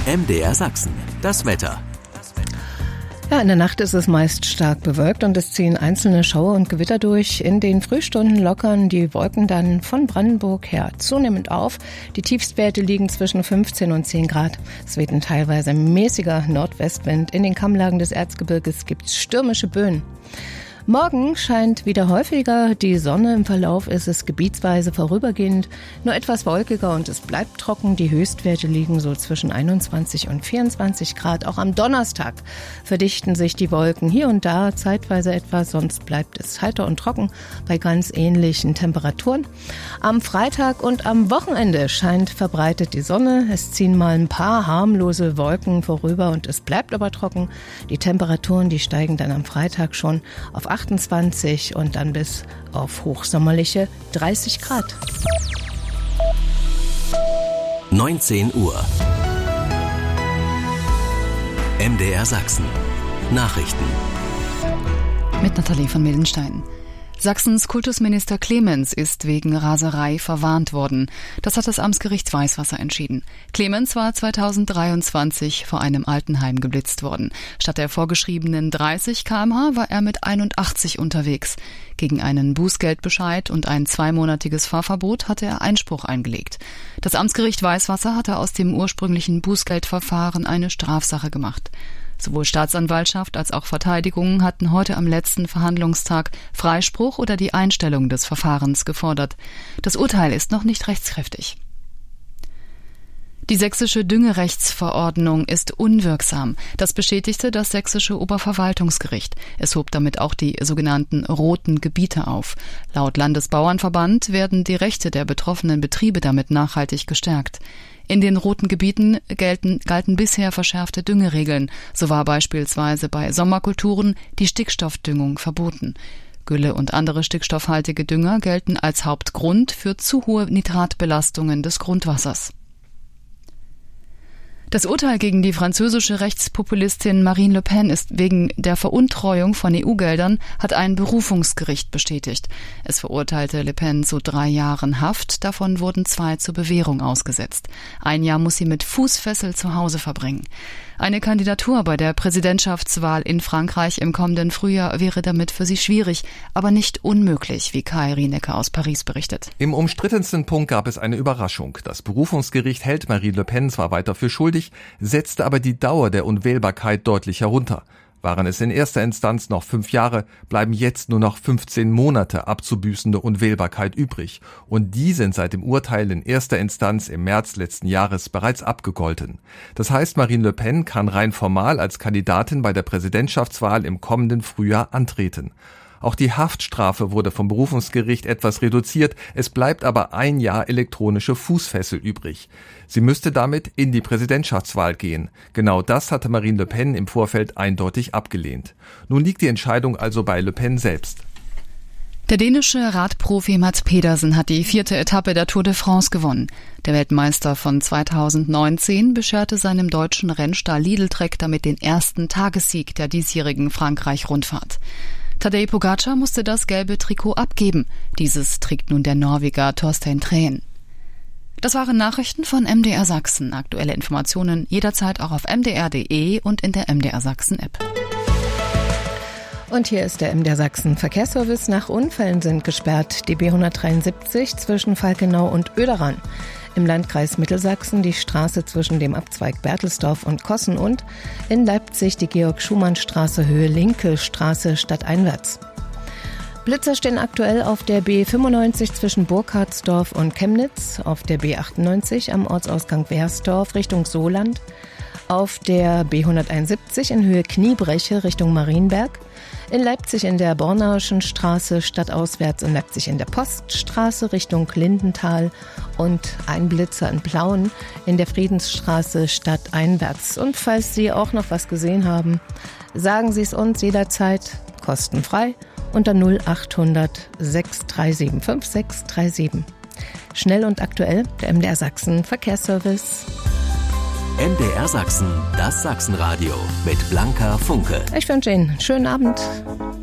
MDR Sachsen, das Wetter. Ja, in der Nacht ist es meist stark bewölkt und es ziehen einzelne Schauer und Gewitter durch. In den Frühstunden lockern die Wolken dann von Brandenburg her zunehmend auf. Die Tiefstwerte liegen zwischen 15 und 10 Grad. Es weht ein teilweise mäßiger Nordwestwind. In den Kammlagen des Erzgebirges gibt es stürmische Böen. Morgen scheint wieder häufiger die Sonne. Im Verlauf ist es gebietsweise vorübergehend nur etwas wolkiger und es bleibt trocken. Die Höchstwerte liegen so zwischen 21 und 24 Grad. Auch am Donnerstag verdichten sich die Wolken hier und da zeitweise etwas, sonst bleibt es heiter und trocken bei ganz ähnlichen Temperaturen. Am Freitag und am Wochenende scheint verbreitet die Sonne. Es ziehen mal ein paar harmlose Wolken vorüber und es bleibt aber trocken. Die Temperaturen, die steigen dann am Freitag schon auf 28 und dann bis auf hochsommerliche 30 Grad. 19 Uhr. MDR Sachsen. Nachrichten. Mit Nathalie von Mildenstein. Sachsens Kultusminister Clemens ist wegen Raserei verwarnt worden. Das hat das Amtsgericht Weißwasser entschieden. Clemens war 2023 vor einem Altenheim geblitzt worden. Statt der vorgeschriebenen 30 km/h war er mit 81 unterwegs. Gegen einen Bußgeldbescheid und ein 2-monatiges Fahrverbot hatte er Einspruch eingelegt. Das Amtsgericht Weißwasser hatte aus dem ursprünglichen Bußgeldverfahren eine Strafsache gemacht. Sowohl Staatsanwaltschaft als auch Verteidigung hatten heute am letzten Verhandlungstag Freispruch oder die Einstellung des Verfahrens gefordert. Das Urteil ist noch nicht rechtskräftig. Die sächsische Düngerechtsverordnung ist unwirksam. Das bestätigte das sächsische Oberverwaltungsgericht. Es hob damit auch die sogenannten roten Gebiete auf. Laut Landesbauernverband werden die Rechte der betroffenen Betriebe damit nachhaltig gestärkt. In den roten Gebieten galten bisher verschärfte Düngeregeln. So war beispielsweise bei Sommerkulturen die Stickstoffdüngung verboten. Gülle und andere stickstoffhaltige Dünger gelten als Hauptgrund für zu hohe Nitratbelastungen des Grundwassers. Das Urteil gegen die französische Rechtspopulistin Marine Le Pen ist wegen der Veruntreuung von EU-Geldern, hat ein Berufungsgericht bestätigt. Es verurteilte Le Pen zu 3 Jahren Haft, davon wurden 2 zur Bewährung ausgesetzt. 1 Jahr muss sie mit Fußfessel zu Hause verbringen. Eine Kandidatur bei der Präsidentschaftswahl in Frankreich im kommenden Frühjahr wäre damit für sie schwierig, aber nicht unmöglich, wie Kai Rienecker aus Paris berichtet. Im umstrittensten Punkt gab es eine Überraschung. Das Berufungsgericht hält Marine Le Pen zwar weiter für schuldig, setzte aber die Dauer der Unwählbarkeit deutlich herunter. Waren es in erster Instanz noch 5 Jahre, bleiben jetzt nur noch 15 Monate abzubüßende Unwählbarkeit übrig. Und die sind seit dem Urteil in erster Instanz im März letzten Jahres bereits abgegolten. Das heißt, Marine Le Pen kann rein formal als Kandidatin bei der Präsidentschaftswahl im kommenden Frühjahr antreten. Auch die Haftstrafe wurde vom Berufungsgericht etwas reduziert. Es bleibt aber 1 Jahr elektronische Fußfessel übrig. Sie müsste damit in die Präsidentschaftswahl gehen. Genau das hatte Marine Le Pen im Vorfeld eindeutig abgelehnt. Nun liegt die Entscheidung also bei Le Pen selbst. Der dänische Radprofi Mads Pedersen hat die 4. Etappe der Tour de France gewonnen. Der Weltmeister von 2019 bescherte seinem deutschen Rennstall Lidl-Trek damit den ersten Tagessieg der diesjährigen Frankreich-Rundfahrt. Tadej Pogacar musste das gelbe Trikot abgeben. Dieses trägt nun der Norweger Torstein Træn. Das waren Nachrichten von MDR Sachsen. Aktuelle Informationen jederzeit auch auf mdr.de und in der MDR Sachsen App. Und hier ist der MDR Sachsen Verkehrsservice. Nach Unfällen sind gesperrt die B173 zwischen Falkenau und Oederan. Im Landkreis Mittelsachsen die Straße zwischen dem Abzweig Berthelsdorf und Kossen und in Leipzig die Georg-Schumann-Straße Höhe Linke Straße stadteinwärts. Blitzer stehen aktuell auf der B95 zwischen Burkhardsdorf und Chemnitz, auf der B98 am Ortsausgang Wersdorf Richtung Soland, auf der B171 in Höhe Kniebreche Richtung Marienberg, in Leipzig in der Bornauischen Straße stadtauswärts, in Leipzig in der Poststraße Richtung Lindenthal und ein Blitzer in Plauen in der Friedensstraße stadteinwärts. Und falls Sie auch noch was gesehen haben, sagen Sie es uns jederzeit kostenfrei unter 0800 637 5637. Schnell und aktuell, der MDR Sachsen Verkehrsservice. MDR Sachsen, das Sachsenradio mit Blanka Funke. Ich wünsche Ihnen einen schönen Abend.